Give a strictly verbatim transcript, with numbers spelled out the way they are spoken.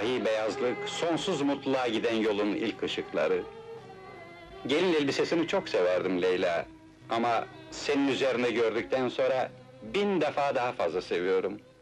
ilahi beyazlık, sonsuz mutluluğa giden yolun ilk ışıkları. Gelin elbisesini çok severdim Leyla. Ama senin üzerine gördükten sonra bin defa daha fazla seviyorum.